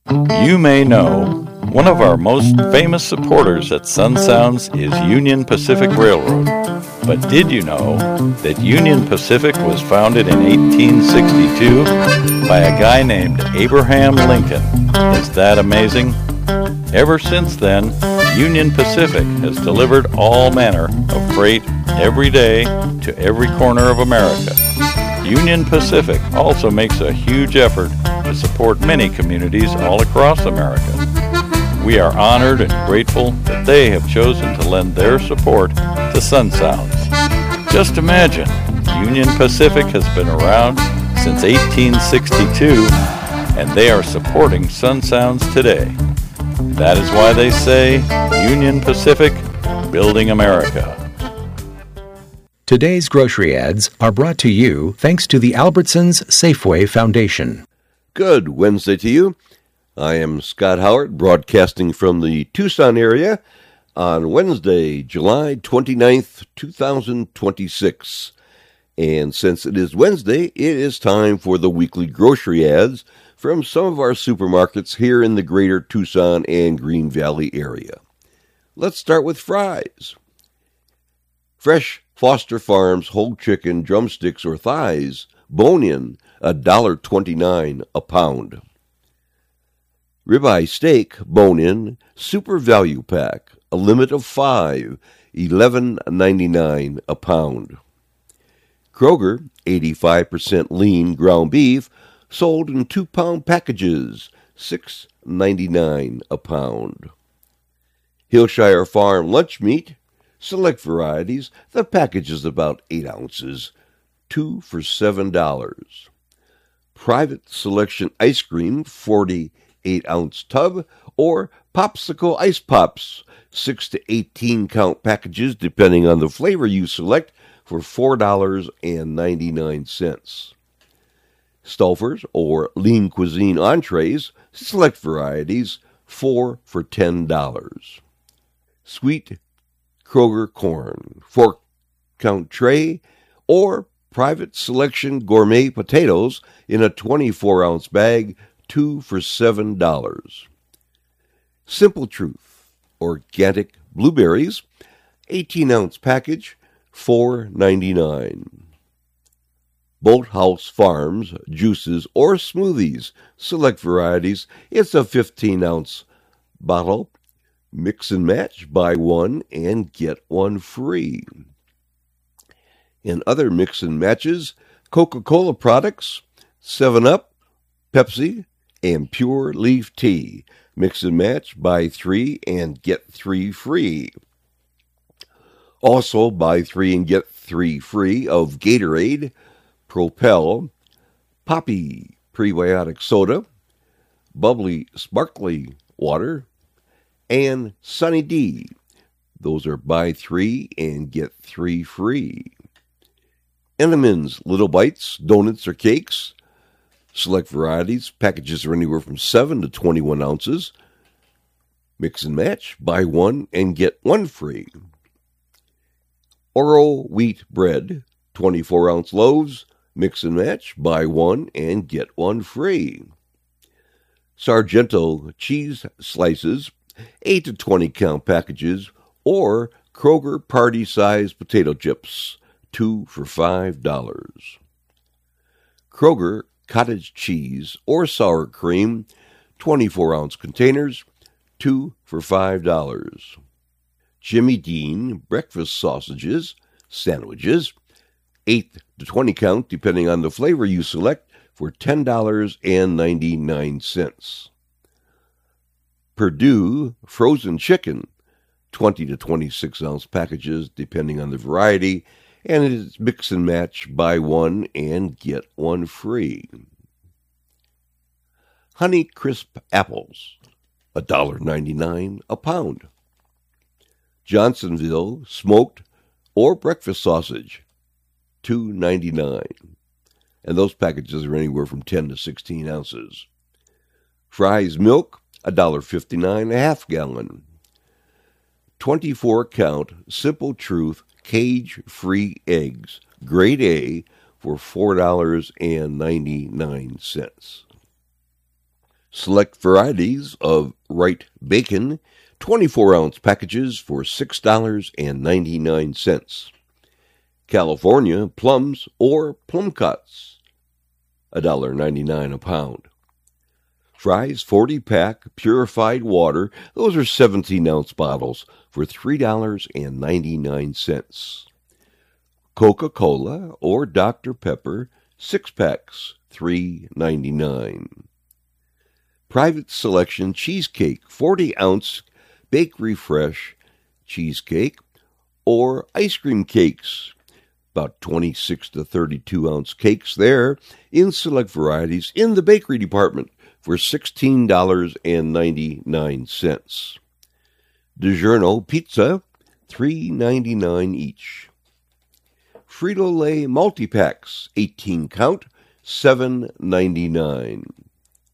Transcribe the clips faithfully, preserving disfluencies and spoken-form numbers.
You may know one of our most famous supporters at Sun Sounds is Union Pacific Railroad. But did you know that Union Pacific was founded in eighteen sixty-two by a guy named Abraham Lincoln? Is that amazing? Ever since then, Union Pacific has delivered all manner of freight every day to every corner of America. Union Pacific also makes a huge effort to support many communities all across America. We are honored and grateful that they have chosen to lend their support to Sun Sounds. Just imagine, Union Pacific has been around since eighteen sixty-two, and they are supporting Sun Sounds today. That is why they say, Union Pacific, building America. Today's grocery ads are brought to you thanks to the Albertsons Safeway Foundation. Good Wednesday to you. I am Scott Howard, broadcasting from the Tucson area on Wednesday, July twenty-ninth, twenty twenty-six. And since it is Wednesday, it is time for the weekly grocery ads from some of our supermarkets here in the greater Tucson and Green Valley area. Let's start with fries. Fresh Foster Farms whole chicken drumsticks or thighs, bone-in, one dollar twenty-nine a pound. Ribeye steak, bone-in, super value pack, a limit of five, eleven ninety-nine a pound. Kroger, eighty-five percent lean ground beef, sold in two-pound packages, six ninety-nine a pound. Hillshire Farm lunch meat, select varieties, the package is about eight ounces, two for seven dollars. Private Selection ice cream, forty-eight ounce tub, or Popsicle Ice Pops, six to eighteen count packages, depending on the flavor you select, for four dollars and ninety-nine cents. Stouffer's or Lean Cuisine entrees, select varieties, four for ten dollars. Sweet Kroger corn, four count tray, or Private Selection gourmet potatoes in a twenty-four ounce bag, two for seven dollars. Simple Truth organic blueberries, eighteen ounce package, four ninety-nine. Bolthouse Farms juices or smoothies, select varieties. It's a fifteen ounce bottle. Mix and match, buy one and get one free. In other mix and matches, Coca-Cola products, seven up, Pepsi, and Pure Leaf Tea. Mix and match, buy three and get three free. Also, buy three and get three free of Gatorade, Propel, Poppy Prebiotic Soda, Bubbly Sparkly Water, and Sunny D. Those are buy three and get three free. Entenmann's Little Bites, donuts or cakes, select varieties. Packages are anywhere from seven to twenty-one ounces. Mix and match, buy one and get one free. Oro wheat bread, twenty-four ounce loaves. Mix and match, buy one and get one free. Sargento cheese slices, eight to twenty count packages, or Kroger party size potato chips, two for five dollars. Kroger cottage cheese or sour cream, twenty-four ounce containers, two for five dollars. Jimmy Dean breakfast sausages, sandwiches, eight to twenty count depending on the flavor you select, for ten dollars and ninety-nine cents. Perdue frozen chicken, twenty to twenty-six ounce packages depending on the variety, and it is mix and match, buy one and get one free. Honey Crisp apples, one dollar ninety-nine a pound. Johnsonville smoked or breakfast sausage, two ninety-nine, and those packages are anywhere from ten to sixteen ounces. Fry's milk, one dollar fifty-nine a half gallon. twenty-four count Simple Truth cage-free eggs, grade A, for four dollars and ninety-nine cents. Select varieties of Wright bacon, twenty-four ounce packages for six dollars and ninety-nine cents. California plums or plum cuts, one dollar and ninety-nine cents a pound. Fry's forty pack purified water, those are seventeen ounce bottles for three dollars and ninety-nine cents. Coca-Cola or Doctor Pepper, six packs, three dollars and ninety-nine cents. Private Selection Cheesecake, forty ounce Bakery Fresh cheesecake or ice cream cakes, about twenty-six to thirty-two ounce cakes there in select varieties in the bakery department for sixteen dollars and ninety-nine cents. DiGiorno Pizza, three dollars and ninety-nine cents each. Frito-Lay multi-packs, eighteen count, seven dollars and ninety-nine cents.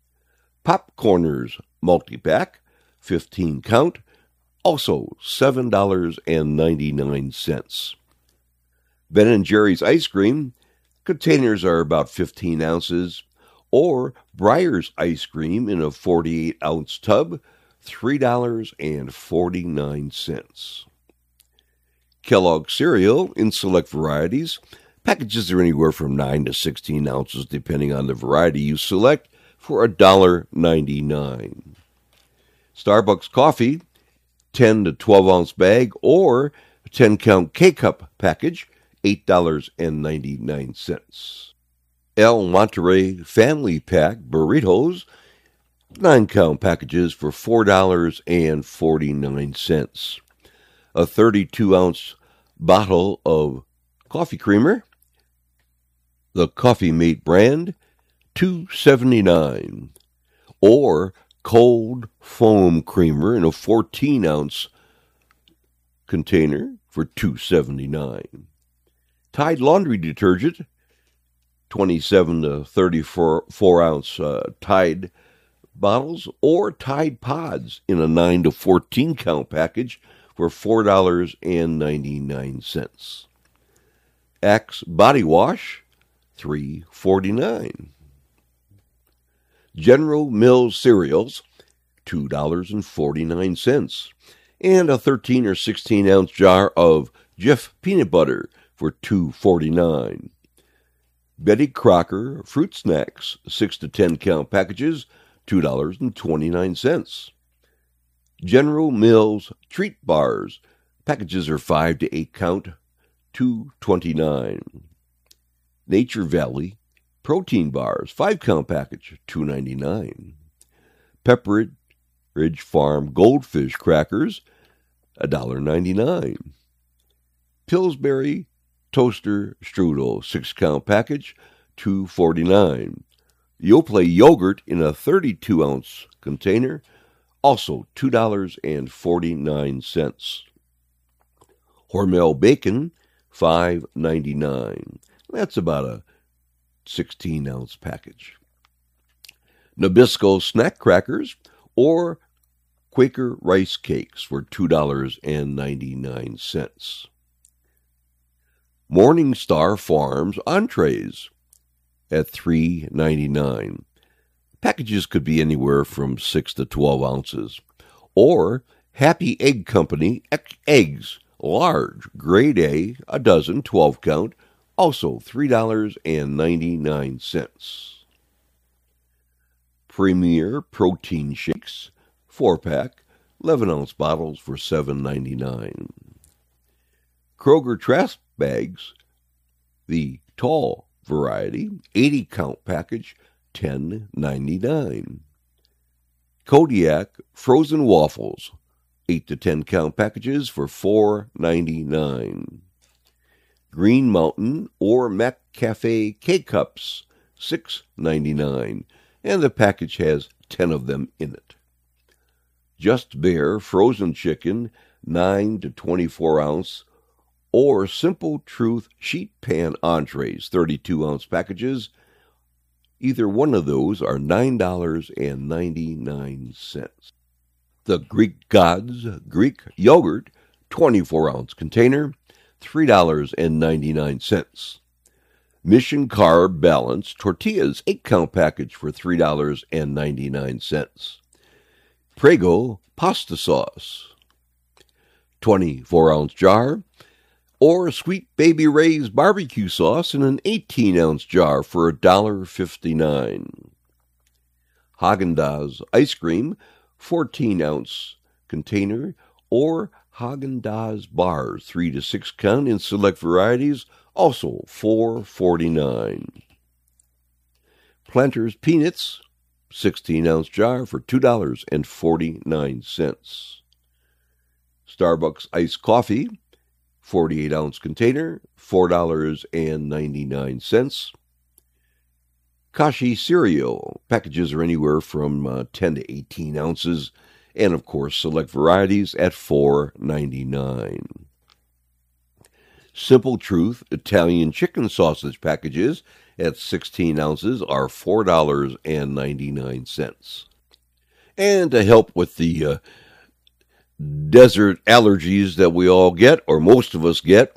Popcorners multi-pack, fifteen count, also seven dollars and ninety-nine cents. Ben and Jerry's ice cream, containers are about fifteen ounces, or Breyer's ice cream in a forty-eight ounce tub, three dollars and forty-nine cents. Kellogg cereal in select varieties, packages are anywhere from nine to sixteen ounces depending on the variety you select, for one dollar and ninety-nine cents. Starbucks coffee, ten to twelve ounce bag or ten count K-Cup package, eight dollars and ninety-nine cents. El Monterey Family Pack burritos, nine count packages for four dollars and forty-nine cents. A thirty-two ounce bottle of coffee creamer, the Coffee Mate brand, two dollars and seventy-nine cents. Or cold foam creamer in a fourteen ounce container for two dollars and seventy-nine cents. Tide laundry detergent, twenty-seven to thirty-four ounce uh, Tide bottles, or Tide Pods in a nine to fourteen count package for four dollars and ninety-nine cents. Axe body wash, three dollars and forty-nine cents. General Mills cereals, two dollars and forty-nine cents. And a thirteen or sixteen ounce jar of Jif peanut butter for two dollars and forty-nine cents. Betty Crocker fruit snacks, six to ten count packages, two dollars and twenty-nine cents. General Mills treat bars, packages are five to eight count, two dollars and twenty-nine cents. Nature Valley protein bars, five count package, two dollars and ninety-nine cents. Pepperidge Ridge Farm goldfish crackers, one dollar and ninety-nine cents. Pillsbury toaster strudel, six count package, two dollars and forty-nine cents. Yoplait yogurt in a thirty-two ounce container, also two dollars and forty-nine cents. Hormel bacon, five dollars and ninety-nine cents. That's about a sixteen ounce package. Nabisco snack crackers or Quaker rice cakes for two dollars and ninety-nine cents. Morningstar Farms entrees at three dollars and ninety-nine cents. Packages could be anywhere from six to twelve ounces. Or Happy Egg Company eggs, large, grade A, a dozen, twelve count, also three dollars and ninety-nine cents. Premier Protein Shakes, four pack, eleven ounce bottles for seven dollars and ninety-nine cents. Kroger Trash Bags, the tall variety, eighty count package, ten dollars and ninety-nine cents. Kodiak Frozen Waffles, eight to ten count packages for four dollars and ninety-nine cents. Green Mountain or McCafe K-Cups, six dollars and ninety-nine cents, and the package has ten of them in it. Just Bare Frozen Chicken, nine to twenty-four ounce, or Simple Truth Sheet Pan Entrees, thirty-two ounce packages. Either one of those are nine dollars and ninety-nine cents. The Greek Gods Greek Yogurt, twenty-four ounce container, three dollars and ninety-nine cents. Mission Carb Balance Tortillas, eight count package for three dollars and ninety-nine cents. Prego Pasta Sauce, twenty-four ounce jar, or Sweet Baby Ray's Barbecue Sauce in an eighteen ounce jar for one dollar fifty-nine. Haagen-Dazs Ice Cream, fourteen ounce container, or Haagen-Dazs bars, three to six count in select varieties, also four forty-nine. Planters Peanuts, sixteen ounce jar for two dollars and forty-nine cents. Starbucks Iced Coffee, forty-eight ounce container, four dollars and ninety-nine cents. Kashi cereal, packages are anywhere from uh, ten to eighteen ounces, and of course select varieties at four ninety-nine. Simple Truth Italian chicken sausage packages at sixteen ounces are four dollars and ninety-nine cents. And to help with the uh, desert allergies that we all get, or most of us get,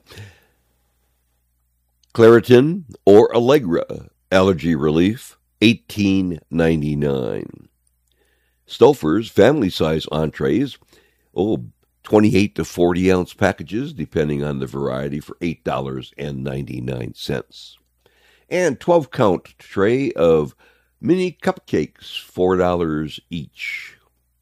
Claritin or Allegra allergy relief, eighteen ninety-nine. Stouffer's family size entrees, oh, twenty-eight to forty ounce packages, depending on the variety, for eight dollars and ninety-nine cents. And twelve count tray of mini cupcakes, four dollars each.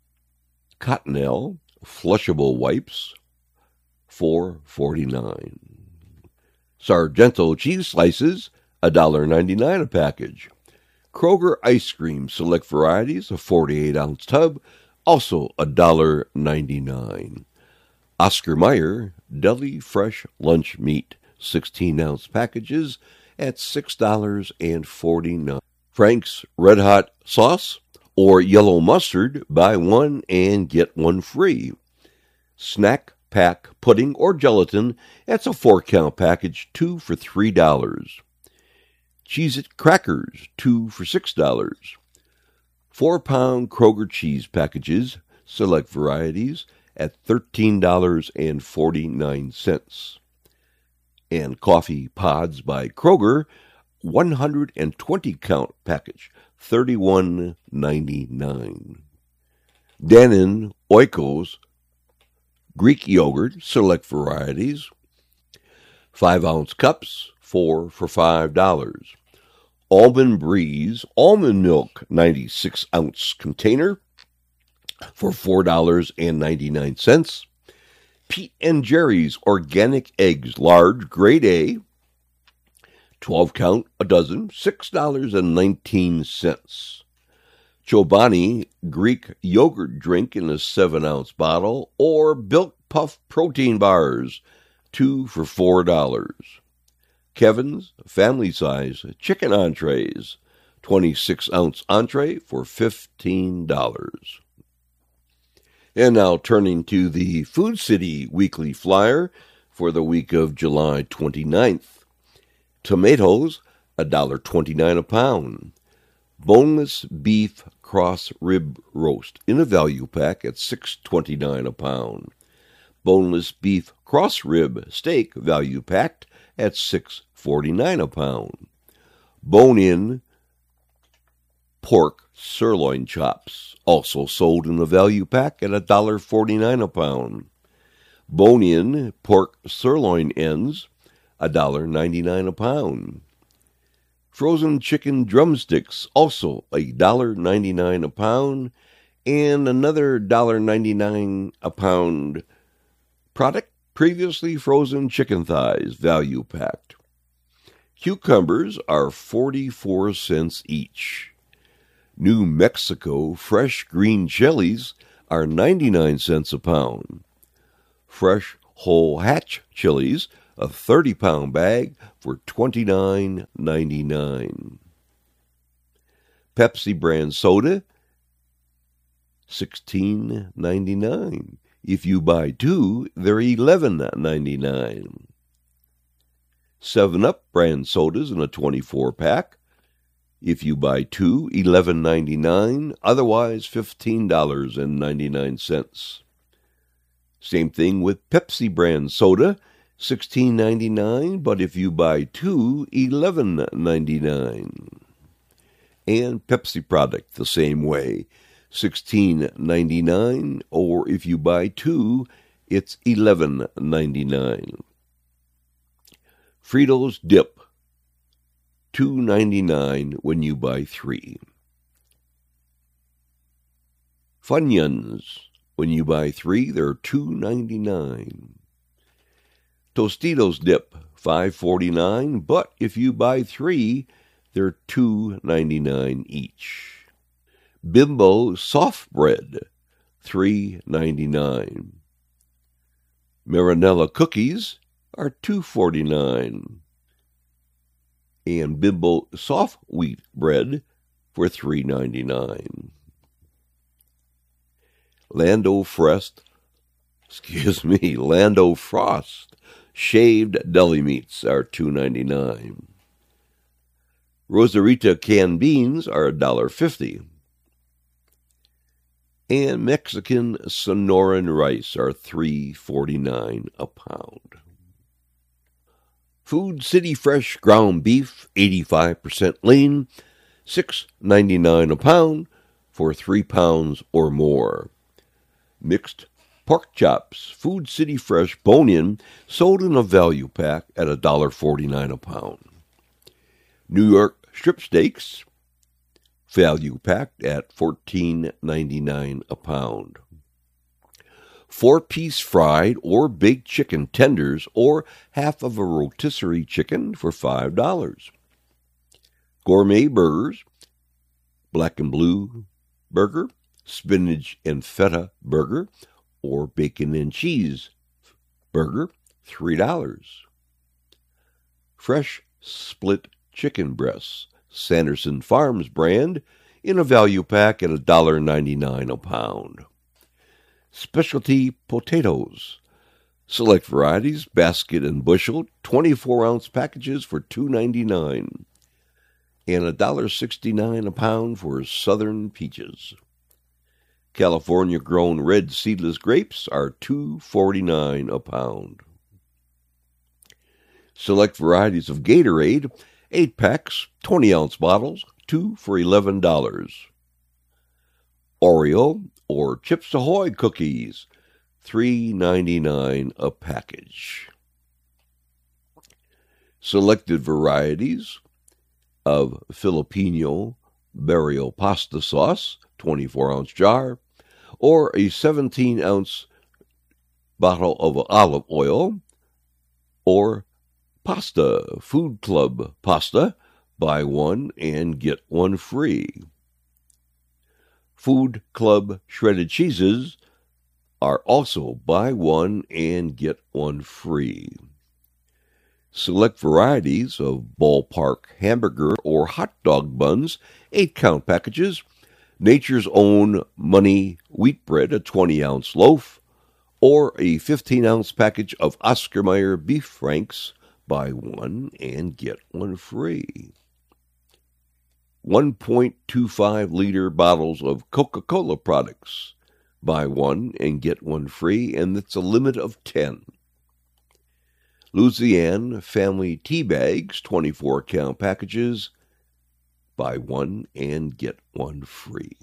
Cottonelle flushable wipes, four forty-nine. Sargento cheese slices, one dollar ninety-nine a package. Kroger ice cream select varieties, a forty-eight ounce tub, also one dollar ninety-nine. Oscar Mayer deli fresh lunch meat, sixteen ounce packages at six dollars and forty-nine cents. Frank's Red Hot sauce or yellow mustard, buy one and get one free. Snack pack pudding or gelatin, that's a four count package, two for three dollars. Cheez-It crackers, two for six dollars. Four pound Kroger cheese packages, select varieties, at thirteen dollars and forty-nine cents. And coffee pods by Kroger, one hundred twenty count package, thirty-one ninety-nine. Dannon Oikos Greek yogurt, select varieties, five ounce cups, four for five dollars. Almond Breeze almond milk, ninety-six ounce container, for four dollars and ninety-nine cents. Pete and Jerry's organic eggs, large, grade A, twelve count, a dozen, six dollars and nineteen cents. Chobani Greek yogurt drink in a seven ounce bottle, or Built Puff protein bars, two for four dollars. Kevin's family size chicken entrees, twenty-six ounce entree for fifteen dollars. And now turning to the Food City Weekly Flyer for the week of July twenty-ninth. Tomatoes, one dollar twenty-nine a pound. Boneless beef cross rib roast in a value pack at six twenty-nine a pound. Boneless beef cross rib steak value packed at six forty-nine a pound. Bone-in pork sirloin chops, also sold in a value pack at one dollar forty-nine a pound. Bone-in pork sirloin ends, one dollar ninety-nine a pound. Frozen chicken drumsticks, also one dollar ninety-nine a pound, and another one dollar ninety-nine a pound product, previously frozen chicken thighs, value packed. Cucumbers are forty-four cents each. New Mexico fresh green chilies are ninety-nine cents a pound. Fresh whole hatch chilies, a thirty pound bag for twenty-nine ninety-nine. Pepsi brand soda, sixteen ninety-nine. If you buy two, they're eleven ninety-nine. seven up brand sodas in a twenty-four pack. If you buy two, eleven ninety-nine. Otherwise, fifteen dollars and ninety-nine cents. Same thing with Pepsi brand soda, sixteen ninety-nine, but if you buy two, eleven ninety-nine. And Pepsi product the same way, sixteen ninety-nine, or if you buy two, it's eleven ninety-nine. Fritos dip, two ninety-nine when you buy three. Funyuns, when you buy three, they're two ninety-nine. Tostitos dip, five forty-nine, but if you buy three, they're two ninety-nine each. Bimbo soft bread, three ninety-nine. Marinella cookies are two forty-nine. And Bimbo soft wheat bread for three ninety-nine. Lando Frost, excuse me, Lando Frost shaved deli meats are two ninety-nine. Rosarita canned beans are one dollar fifty. And Mexican Sonoran rice are three forty-nine a pound. Food City Fresh ground beef, eighty-five percent lean, six ninety-nine a pound for three pounds or more. Mixed pork chops, Food City Fresh bone-in, sold in a value pack at one dollar forty-nine a pound. New York strip steaks, value packed at fourteen ninety-nine a pound. Four-piece fried or baked chicken tenders or half of a rotisserie chicken for five dollars. Gourmet burgers, black and blue burger, spinach and feta burger, or bacon and cheese burger, three dollars. Fresh split chicken breasts, Sanderson Farms brand, in a value pack at one dollar ninety-nine a pound. Specialty potatoes, select varieties, basket and bushel, twenty-four ounce packages for two ninety-nine, and one dollar sixty-nine a pound for southern peaches. California-grown red seedless grapes are two forty-nine a pound. Select varieties of Gatorade, eight packs, twenty ounce bottles, two for eleven dollars. Oreo or Chips Ahoy cookies, three ninety-nine a package. Selected varieties of Filipino Barrio pasta sauce, twenty-four ounce jar, or a seventeen ounce bottle of olive oil, or pasta, Food Club pasta, buy one and get one free. Food Club shredded cheeses are also buy one and get one free. Select varieties of ballpark hamburger or hot dog buns, eight count packages, Nature's Own Money wheat bread, a twenty ounce loaf, or a fifteen ounce package of Oscar Mayer beef franks, buy one and get one free. one point two five liter bottles of Coca-Cola products, buy one and get one free, and it's a limit of ten. Louisiana Family Tea Bags, twenty-four count packages, buy one and get one free.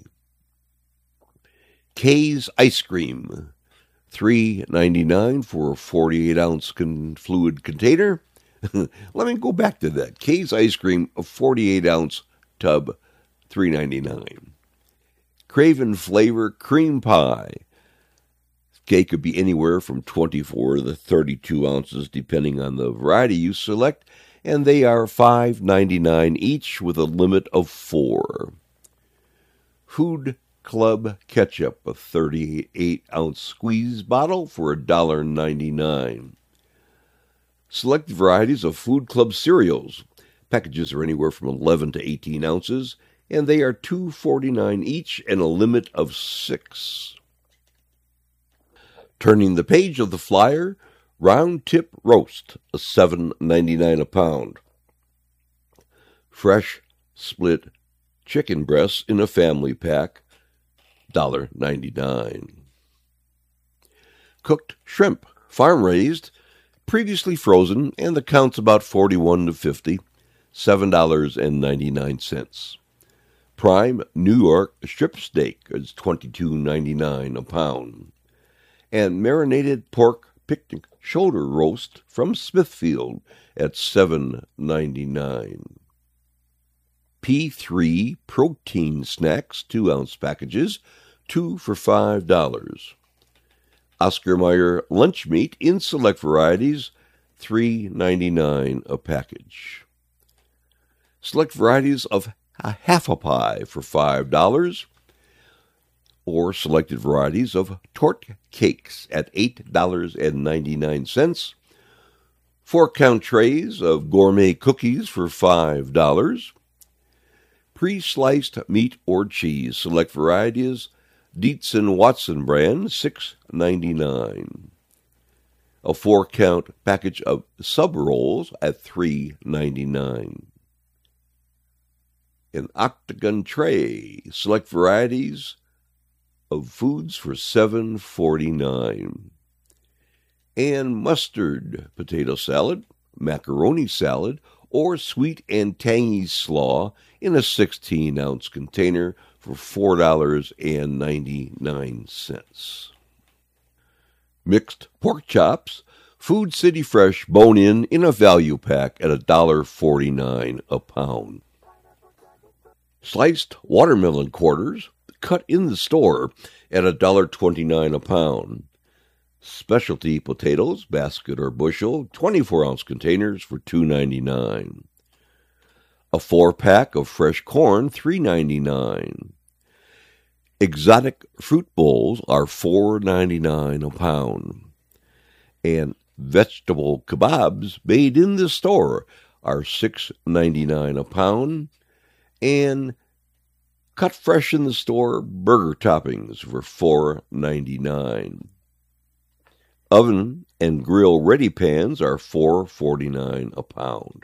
Kay's Ice Cream, three ninety-nine for a forty-eight ounce con- fluid container. Let me go back to that. Kay's Ice Cream, a forty-eight ounce tub, three ninety-nine. Craven Flavor Cream Pie. Cake could be anywhere from twenty-four to thirty-two ounces, depending on the variety you select, and they are five ninety-nine each with a limit of four. Food Club Ketchup, a thirty-eight ounce squeeze bottle for one dollar ninety-nine. Select varieties of Food Club cereals. Packages are anywhere from eleven to eighteen ounces, and they are two forty-nine each and a limit of six. Turning the page of the flyer, Round Tip Roast, a seven ninety-nine a pound. Fresh split chicken breasts in a family pack, one dollar ninety-nine. Cooked shrimp, farm-raised, previously frozen, and the count's about forty-one to fifty, seven dollars and ninety-nine cents. Prime New York strip steak is twenty-two ninety-nine a pound. And marinated pork picnic shoulder roast from Smithfield at seven ninety-nine. P three protein snacks, two ounce packages, two for five dollars. Oscar Mayer lunch meat in select varieties, three ninety-nine a package. Select varieties of a half a pie for five dollars, or selected varieties of tort cakes at eight dollars and ninety-nine cents. Four-count trays of gourmet cookies for five dollars. Pre-sliced meat or cheese, select varieties, Dietz and Watson brand, six ninety-nine. A four-count package of sub-rolls at three ninety-nine. An octagon tray, select varieties of foods for seven forty-nine. And mustard potato salad, macaroni salad, or sweet and tangy slaw in a sixteen ounce container for four dollars and ninety-nine cents. Mixed pork chops, Food City Fresh bone-in in a value pack at one dollar and forty-nine cents a pound. Sliced watermelon quarters, cut in the store at one dollar and twenty-nine cents a pound. Specialty potatoes, basket or bushel, twenty-four ounce containers for two ninety-nine. A four-pack of fresh corn, three ninety-nine. Exotic fruit bowls are four ninety-nine a pound. And vegetable kebabs made in the store are six ninety-nine a pound. And cut fresh in the store burger toppings for four ninety-nine. Oven and grill ready pans are four forty-nine a pound.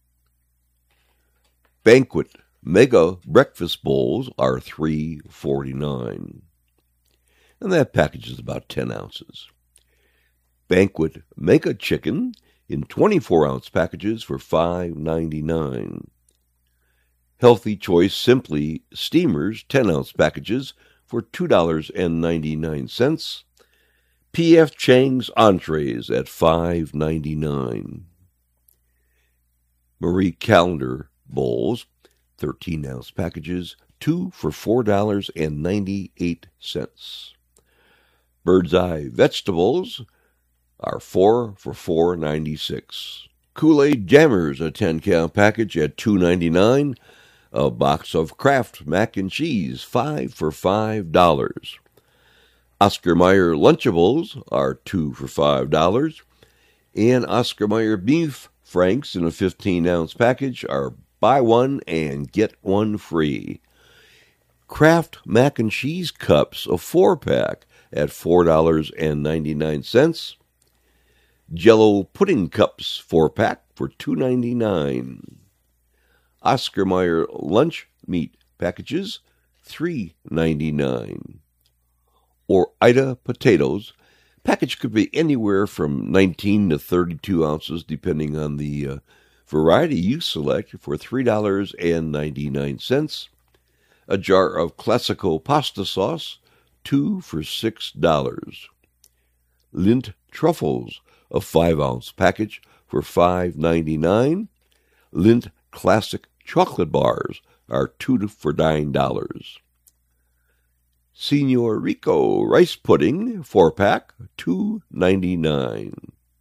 Banquet mega breakfast bowls are three forty-nine. And that package is about ten ounces. Banquet mega chicken in twenty-four ounce packages for five ninety-nine. Healthy Choice Simply Steamers ten ounce packages for two dollars and ninety-nine cents. P F. Chang's entrees at five ninety-nine. Marie Callender bowls, thirteen ounce packages, two for four dollars and ninety-eight cents. Bird's Eye vegetables are four for four ninety-six. Kool-Aid Jammers, a ten count package at two ninety-nine. A box of Kraft mac and cheese, five for five dollars. Oscar Mayer Lunchables are two for five dollars. And Oscar Mayer Beef Franks in a fifteen ounce package are buy one and get one free. Kraft mac and cheese cups, a four-pack at four dollars and ninety-nine cents. Jell-O pudding cups, four-pack for two ninety-nine. Oscar Mayer lunch meat packages, three ninety-nine. Or Ida potatoes. Package could be anywhere from nineteen to thirty-two ounces, depending on the uh, variety you select, for three dollars and ninety-nine cents. A jar of Classico pasta sauce, two for six dollars. Lindt truffles, a five ounce package for five ninety-nine. Lindt Classic chocolate bars are two for nine dollars. Senor Rico rice pudding, four-pack, two ninety-nine.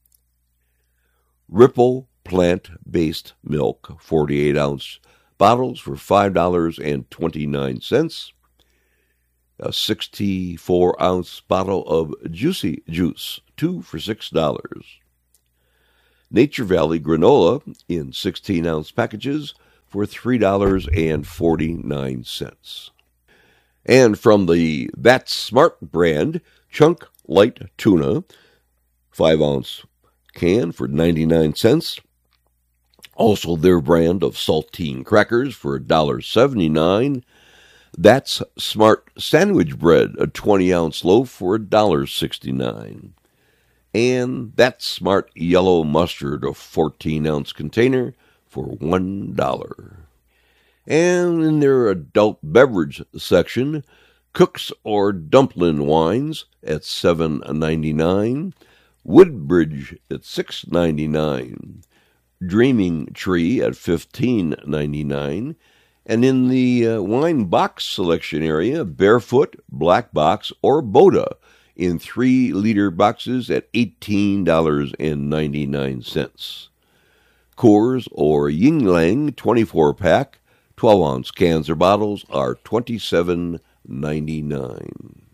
Ripple plant-based milk, forty-eight ounce bottles for five dollars and twenty-nine cents. A sixty-four ounce bottle of Juicy Juice, two for six dollars. Nature Valley granola in sixteen ounce packages for three dollars and forty-nine cents. And from the That's Smart brand, Chunk Light Tuna, five ounce can for ninety-nine cents. Also their brand of saltine crackers for one dollar and seventy-nine cents. That's Smart Sandwich Bread, a twenty ounce loaf for one dollar and sixty-nine cents. And that smart yellow mustard, a fourteen-ounce container, for one dollar. And in their adult beverage section, Cook's or Dumpling wines at seven ninety-nine, Woodbridge at six ninety-nine, Dreaming Tree at fifteen ninety-nine, and in the uh, wine box selection area, Barefoot, Black Box, or Boda in three-liter boxes at eighteen ninety-nine. Coors or Yingling twenty-four pack, twelve-ounce cans or bottles are twenty-seven ninety-nine.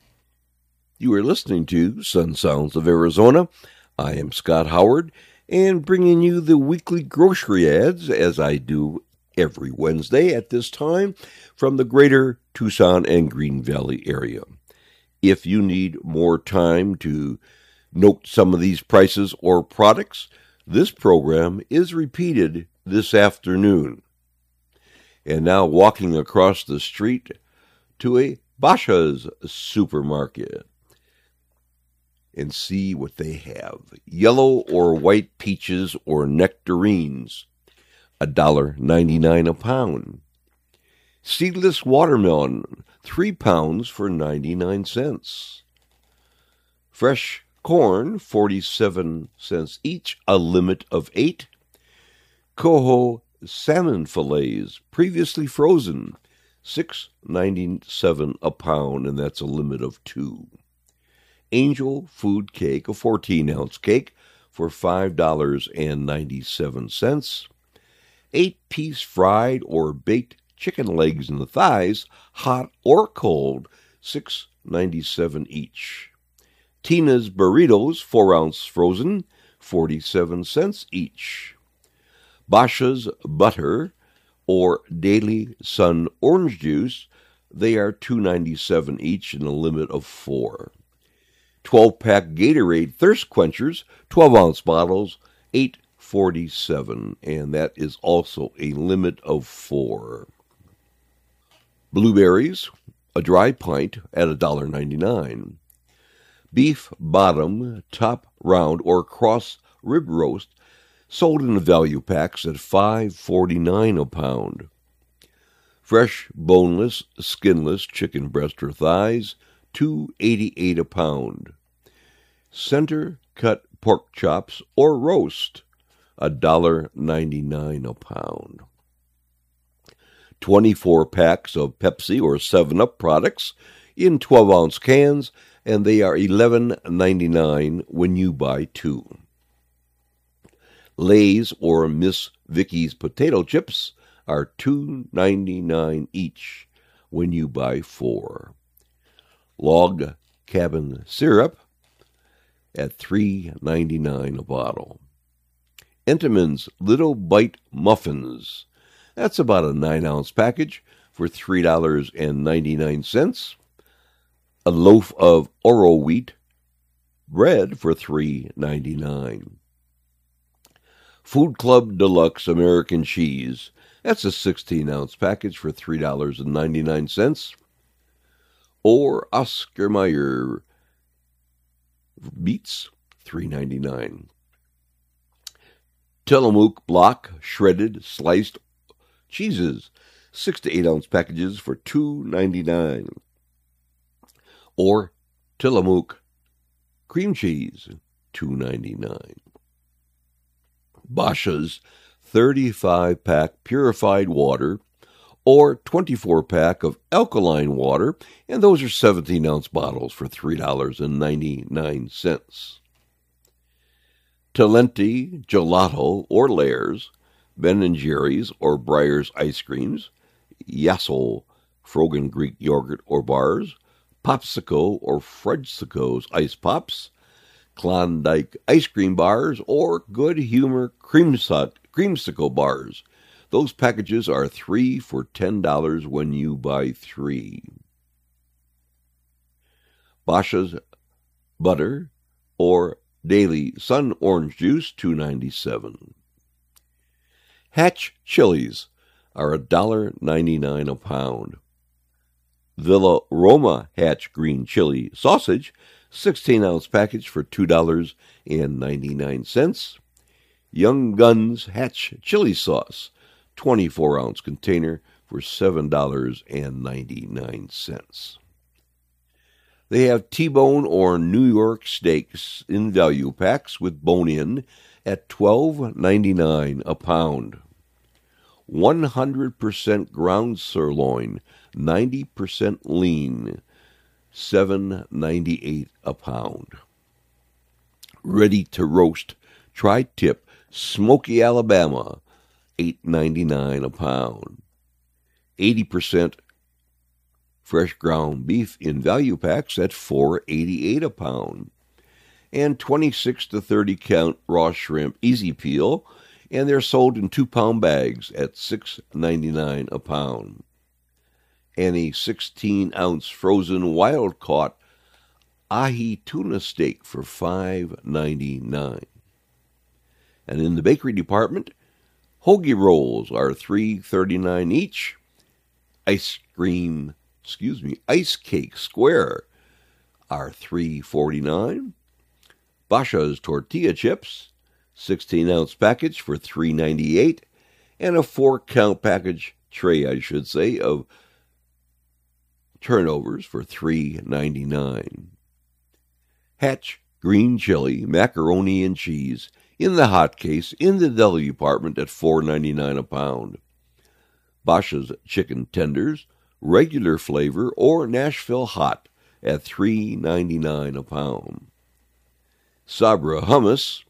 You are listening to Sun Sounds of Arizona. I am Scott Howard, and bringing you the weekly grocery ads, as I do every Wednesday at this time, from the greater Tucson and Green Valley area. If you need more time to note some of these prices or products, this program is repeated this afternoon. And now walking across the street to a Basha's supermarket and see what they have. Yellow or white peaches or nectarines, one dollar ninety-nine a pound. Seedless watermelon, three pounds for ninety-nine cents. Fresh corn, forty-seven cents each, a limit of eight. Coho salmon fillets, previously frozen, six ninety-seven a pound, and that's a limit of two. Angel food cake, a fourteen-ounce cake, for five dollars and ninety-seven cents. Eight-piece fried or baked chicken legs and the thighs, hot or cold, six ninety-seven each. Tina's burritos, four-ounce frozen, forty-seven cents each. Basha's butter or Daily Sun orange juice, they are two ninety-seven each and a limit of four. twelve-pack Gatorade thirst quenchers, twelve-ounce bottles, eight forty-seven, and that is also a limit of four. Blueberries, a dry pint at one dollar ninety-nine. Beef bottom, top round, or cross rib roast, sold in the value packs at five forty-nine a pound. Fresh, boneless, skinless chicken breast or thighs, two eighty-eight a pound. Center cut pork chops or roast, one dollar ninety-nine a pound. twenty-four packs of Pepsi or seven up products in twelve-ounce cans, and they are eleven ninety-nine when you buy two. Lay's or Miss Vicky's potato chips are two ninety-nine each when you buy four. Log cabin syrup at three ninety-nine a bottle. Entenmann's Little Bite Muffins, that's about a nine-ounce package for three dollars and ninety-nine cents. A loaf of Oro wheat bread for three ninety-nine. Food Club Deluxe American Cheese, that's a sixteen-ounce package for three dollars and ninety-nine cents. Or Oscar Mayer beets, three ninety-nine. Tillamook block shredded sliced cheeses, six to eight ounce packages for two ninety-nine. Or Tillamook cream cheese, two ninety-nine. Basha's thirty-five pack purified water or twenty-four pack of alkaline water, and those are seventeen-ounce bottles for three dollars and ninety-nine cents. Talenti Gelato or Layers, Ben and Jerry's or Breyer's ice creams, Yassel Frogen Greek yogurt or bars, Popsicle or Fredsico's ice pops, Klondike ice cream bars, or Good Humor creamsicle, creamsicle bars. Those packages are three for ten dollars when you buy three. Basha's butter or Daily Sun orange juice, two ninety-seven. Hatch chilies are one dollar ninety-nine a pound. Villa Roma Hatch green chili sausage, sixteen ounce package for two dollars and ninety-nine cents. Young Guns Hatch Chili Sauce, twenty-four ounce container for seven dollars and ninety-nine cents. They have T-bone or New York steaks in value packs with bone-in at twelve ninety-nine a pound. one hundred percent ground sirloin, ninety percent lean, seven ninety-eight a pound. Ready to roast tri-tip Smoky Alabama, eight ninety-nine a pound. eighty percent fresh ground beef in value packs at four eighty-eight a pound. And twenty-six to thirty count raw shrimp easy peel, and they're sold in two pound bags at six ninety-nine a pound. And a sixteen ounce frozen wild caught ahi tuna steak for five ninety-nine. And in the bakery department, hoagie rolls are three thirty-nine each. Ice cream, excuse me, ice cake square are three forty-nine. Basha's tortilla chips, sixteen ounce package for three ninety-eight, and a four count package tray, I should say, of turnovers for three ninety-nine. Hatch green chili, macaroni and cheese in the hot case in the deli department at four ninety-nine a pound. Basha's chicken tenders, regular flavor or Nashville hot at three ninety-nine a pound. Sabra hummus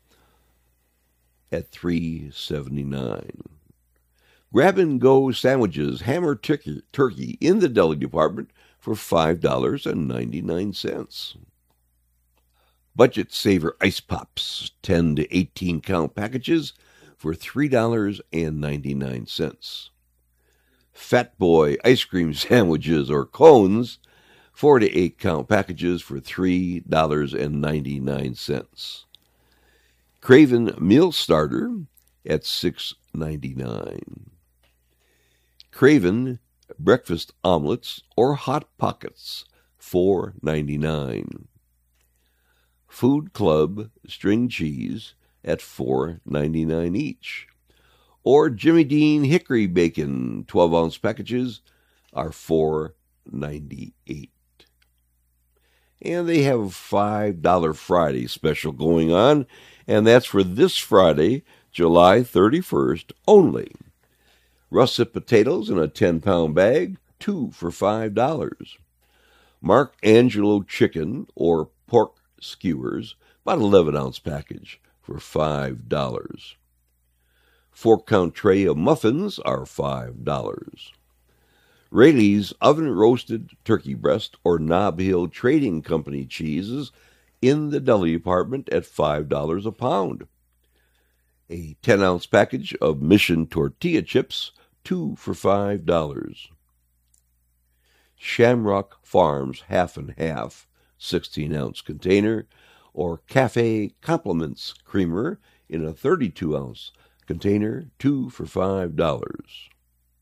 at three seventy-nine. Grab-and-go sandwiches, hammer turkey, turkey in the deli department for five dollars and ninety-nine cents. Budget Saver Ice Pops, ten to eighteen count packages for three dollars and ninety-nine cents. Fat Boy ice cream sandwiches or cones, four to eight count packages for three dollars and ninety-nine cents. Craven Meal Starter at six ninety-nine. Craven Breakfast Omelets or Hot Pockets, four ninety-nine. Food Club String Cheese at four ninety-nine each. Or Jimmy Dean Hickory Bacon twelve ounce packages are four ninety-eight. And they have a five dollar Friday special going on, and that's for this Friday, July thirty-first only. Russet potatoes in a ten pound bag, two for five dollars. Mark Angelo chicken or pork skewers, about eleven ounce package for five dollars. Four count tray of muffins are five dollars. Rayleigh's oven-roasted turkey breast or Nob Hill Trading Company cheeses in the deli department at five dollars a pound. A ten ounce package of Mission tortilla chips, two for five dollars. Shamrock Farms half and half, sixteen ounce container, or Cafe Compliments creamer in a thirty-two ounce container, two for five dollars.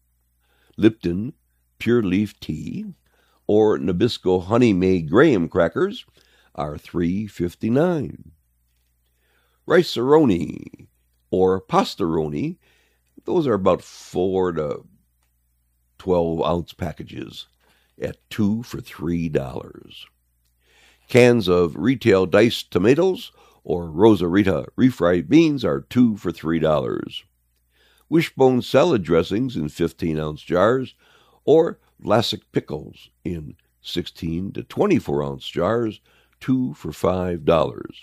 Lipton Pure Leaf Tea or Nabisco Honey May Graham crackers are three fifty-nine. Rice-A-Roni or Pasta-Roni, those are about four to twelve ounce packages at two for three dollars. Cans of retail diced tomatoes or Rosarita refried beans are two for three dollars. Wishbone salad dressings in fifteen ounce jars or Vlasic pickles in sixteen to twenty-four ounce jars, two for five dollars.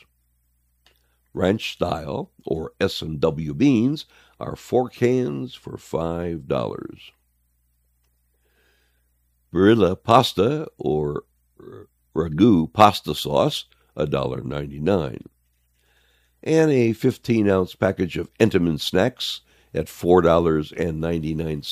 Ranch style or S and W beans are four cans for five dollars. Barilla pasta or ragu pasta sauce, one dollar ninety-nine. And a fifteen ounce package of Entenmann snacks at four dollars and ninety-nine cents.